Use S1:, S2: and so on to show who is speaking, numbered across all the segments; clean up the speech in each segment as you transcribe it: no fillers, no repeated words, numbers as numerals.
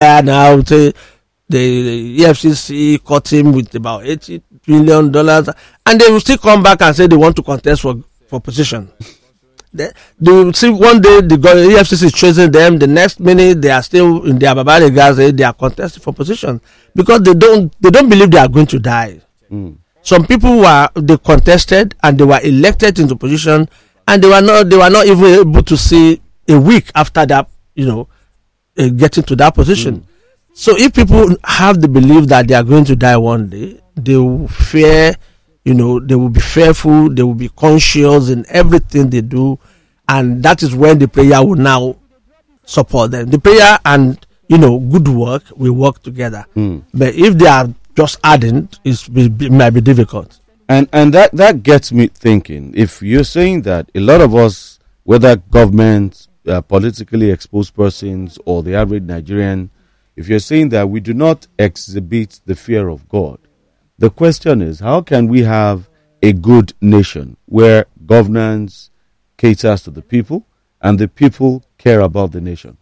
S1: And I would say the EFCC caught him with about $80 billion, and they will still come back and say they want to contest for position. They will see one day the EFCC is chasing them. The next minute they are still in their Babale Gaza. They are contesting for position because they don't believe they are going to die. Some people they contested and they were elected into position, and they were not even able to see a week after that, getting to that position. So if people have the belief that they are going to die one day, they will fear, they will be fearful, they will be conscious in everything they do, and that is when the prayer will now support them. The prayer and good work will work together. But if they are just adding, it might be difficult.
S2: And that gets me thinking. If you're saying that a lot of us, whether government, politically exposed persons, or the average Nigerian, if you're saying that we do not exhibit the fear of God, the question is, how can we have a good nation where governance caters to the people and the people care about the nation?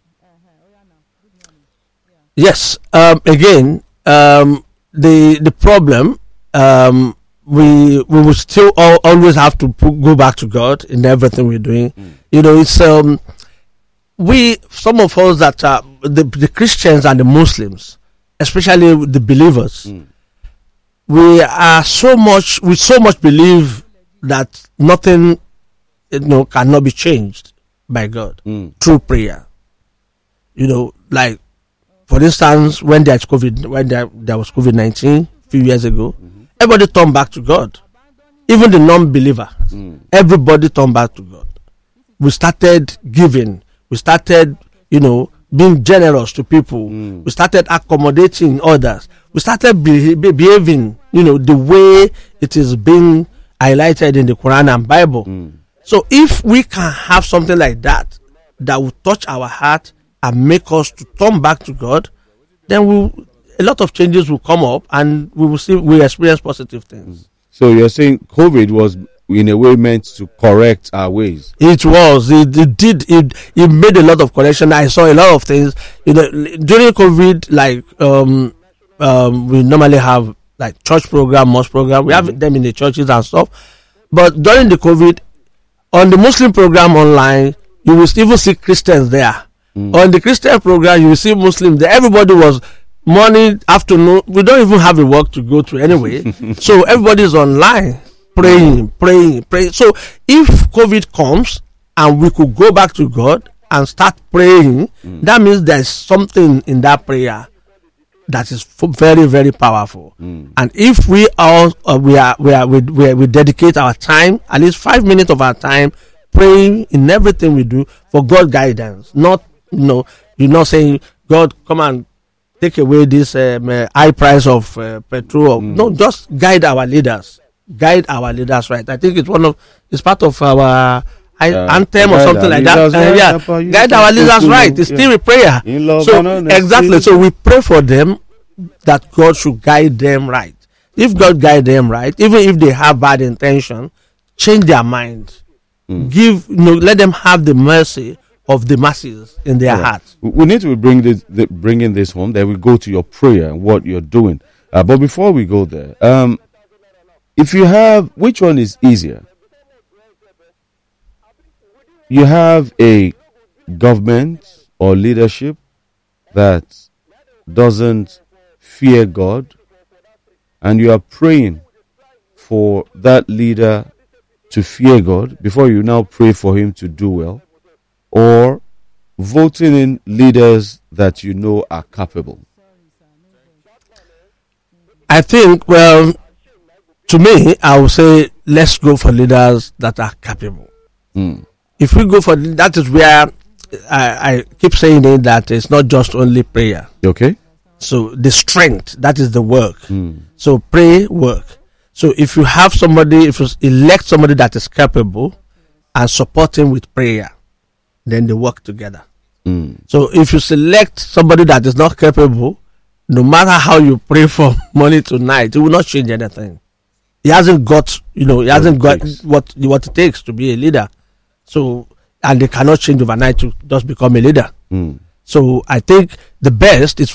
S1: Yes. Again, the problem, we will still always have to go back to God in everything we're doing. It's some of us that are the Christians and the Muslims, especially the believers. We so much believe that nothing cannot be changed by God through prayer. Like for instance, when there was COVID-19 a few years ago, everybody turned back to God. Even the non-believer, everybody turned back to God. We started giving. We started, being generous to people. We started accommodating others. We started behaving, the way it is being highlighted in the Quran and Bible. So if we can have something like that will touch our heart and make us to turn back to God, then a lot of changes will come up, and we experience positive things.
S2: So you're saying COVID was in a way meant to correct our ways?
S1: It was. It made a lot of correction. I saw a lot of things. During COVID, we normally have like church program, mosque program. We have them in the churches and stuff. But during the COVID, on the Muslim program online, you will even see Christians there. On the Christian program, you will see Muslims there. Everybody was morning, afternoon. We don't even have a work to go to anyway. So everybody's online praying. So if COVID comes and we could go back to God and start praying, that means there's something in that prayer that is very, very powerful. And if we dedicate our time, at least 5 minutes of our time, praying in everything we do for God guidance, not you're not saying, God, come and take away this high price of petrol. No, just guide our leaders. Guide our leaders right. I think it's part of our anthem or something like that. Guide our leaders right. It's still a prayer. So exactly. So we pray for them that God should guide them right. If God guide them right, even if they have bad intention, change their mind. Let them have the mercy of the masses in their hearts.
S2: We need to bring in this home. Then we go to your prayer and what you're doing. But before we go there, if you have, which one is easier? You have a government or leadership that doesn't fear God, and you are praying for that leader to fear God before you now pray for him to do well, or voting in leaders that you know are capable?
S1: I think, to me, I would say let's go for leaders that are capable. If we go for that, is where I keep saying it, that it's not just only prayer.
S2: Okay.
S1: So the strength, that is the work. So pray, work. So if you have somebody, if you elect somebody that is capable and support him with prayer, then they work together. So if you select somebody that is not capable, no matter how you pray for money tonight, it will not change anything. He hasn't got, what it takes to be a leader. So, and they cannot change overnight to just become a leader. So I think the best is